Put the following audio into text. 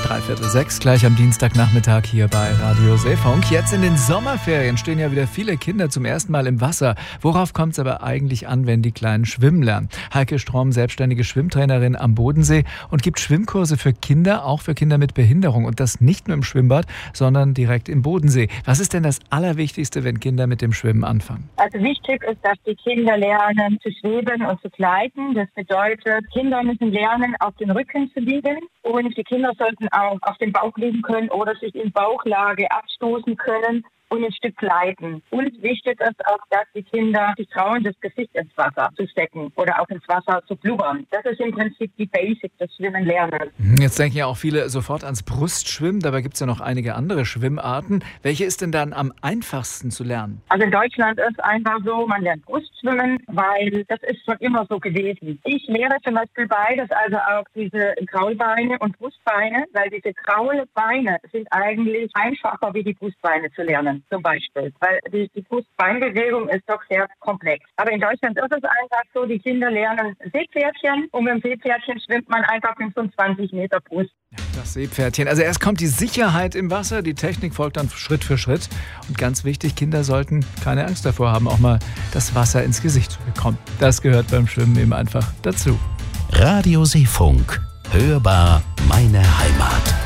5:45, gleich am Dienstagnachmittag hier bei Radio Seefunk. Jetzt in den Sommerferien stehen ja wieder viele Kinder zum ersten Mal im Wasser. Worauf kommt es aber eigentlich an, wenn die Kleinen schwimmen lernen? Heike Stromm, selbstständige Schwimmtrainerin am Bodensee und gibt Schwimmkurse für Kinder, auch für Kinder mit Behinderung. Und das nicht nur im Schwimmbad, sondern direkt im Bodensee. Was ist denn das Allerwichtigste, wenn Kinder mit dem Schwimmen anfangen? Also wichtig ist, dass die Kinder lernen zu schweben und zu gleiten. Das bedeutet, Kinder müssen lernen, auf den Rücken zu liegen. Und die Kinder sollten auch auf dem Bauch liegen können oder sich in Bauchlage abstoßen können und ein Stück gleiten. Und wichtig ist auch, dass die Kinder sich trauen, das Gesicht ins Wasser zu stecken oder auch ins Wasser zu blubbern. Das ist im Prinzip die Basic des Schwimmen lernen. Jetzt denken ja auch viele sofort ans Brustschwimmen. Dabei gibt es ja noch einige andere Schwimmarten. Welche ist denn dann am einfachsten zu lernen? Also in Deutschland ist einfach so, man lernt Brustschwimmen, weil das ist schon immer so gewesen. Ich lehre zum Beispiel beides, also auch diese Kraulbeine und Brustbeine, weil diese Kraulbeine sind eigentlich einfacher wie die Brustbeine zu lernen. Zum Beispiel, weil die Brustbeinbewegung ist doch sehr komplex. Aber in Deutschland ist es einfach so, die Kinder lernen Seepferdchen und mit dem Seepferdchen schwimmt man einfach 25 Meter Brust. Ja, das Seepferdchen. Also erst kommt die Sicherheit im Wasser, die Technik folgt dann Schritt für Schritt. Und ganz wichtig, Kinder sollten keine Angst davor haben, auch mal das Wasser ins Gesicht zu bekommen. Das gehört beim Schwimmen eben einfach dazu. Radio Seefunk. Hörbar meine Heimat.